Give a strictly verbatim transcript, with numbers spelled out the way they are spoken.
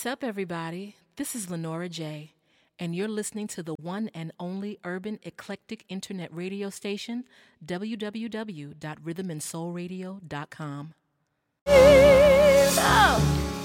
What's up, everybody? This is Lenora J., and you're listening to the one and only urban eclectic internet radio station, w w w dot rhythm and soul radio dot com. Oh.